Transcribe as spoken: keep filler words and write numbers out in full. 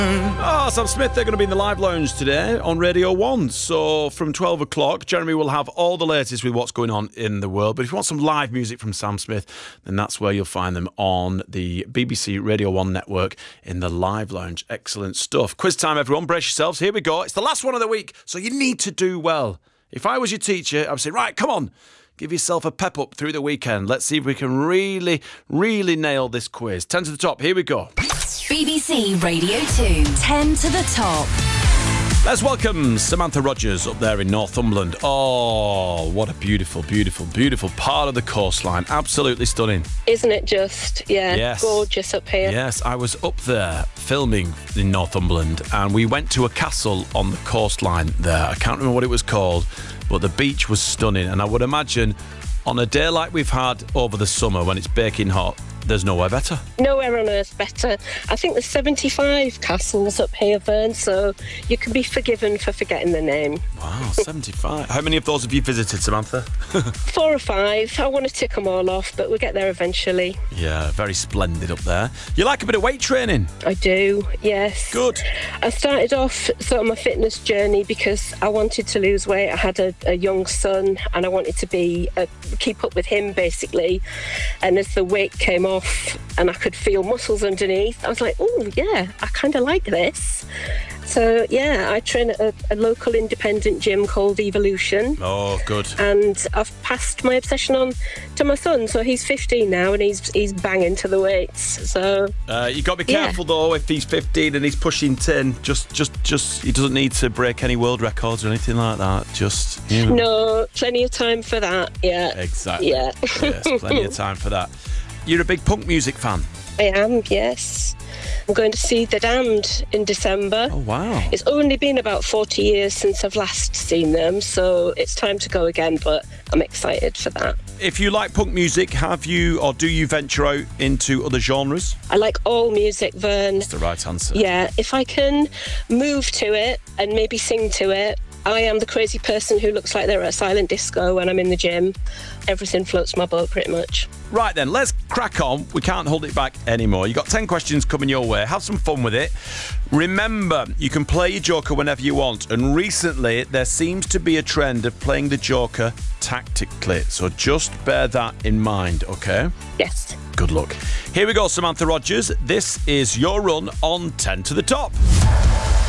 Oh, Sam Smith, they're going to be in the Live Lounge today on Radio one. So from twelve o'clock, Jeremy will have all the latest with what's going on in the world. But if you want some live music from Sam Smith, then that's where you'll find them on the B B C Radio one network in the Live Lounge. Excellent stuff. Quiz time, everyone. Brace yourselves. Here we go. It's the last one of the week, so you need to do well. If I was your teacher, I would say, right, come on. Give yourself a pep up through the weekend. Let's see if we can really, really nail this quiz. ten to the top. Here we go. B B C Radio two. ten to the top. Let's welcome Samantha Rogers up there in Northumberland. Oh, what a beautiful, beautiful, beautiful part of the coastline. Absolutely stunning. Isn't it just? Yeah, yes. Gorgeous up here. Yes, I was up there filming in Northumberland and we went to a castle on the coastline there. I can't remember what it was called, but the beach was stunning. And I would imagine on a day like we've had over the summer when it's baking hot, there's nowhere better. Nowhere on earth better. I think there's seventy-five castles up here, Vern, so you can be forgiven for forgetting the name. Wow, seventy-five. How many of those have you visited, Samantha? Four or five. I want to tick them all off, but we'll get there eventually. Yeah, very splendid up there. You like a bit of weight training? I do, yes. Good. I started off sort of my fitness journey because I wanted to lose weight. I had a, a young son and I wanted to be uh, keep up with him, basically. And as the weight came off and I could feel muscles underneath, I was like, oh, yeah, I kind of like this. So, yeah, I train at a, a local independent gym called Evolution. Oh, good. And I've passed my obsession on to my son. So he's fifteen now and he's he's banging to the weights. So uh, you got to be careful, yeah. though, if he's fifteen and he's pushing ten. Just, just, just, he doesn't need to break any world records or anything like that. Just, you know. No, plenty of time for that, yeah. Exactly. Yeah. Yes, plenty of time for that. You're a big punk music fan? I am, yes. I'm going to see The Damned in December. Oh, wow. It's only been about forty years since I've last seen them, so it's time to go again, but I'm excited for that. If you like punk music, have you or do you venture out into other genres? I like all music, Vern. That's the right answer. Yeah, if I can move to it and maybe sing to it. I am the crazy person who looks like they're at a silent disco when I'm in the gym. Everything floats my boat pretty much. Right then, let's crack on. We can't hold it back anymore. You've got ten questions coming your way. Have some fun with it. Remember, you can play your Joker whenever you want. And recently, there seems to be a trend of playing the Joker tactically. So just bear that in mind, okay? Yes. Good luck. Here we go, Samantha Rogers. This is your run on ten to the top.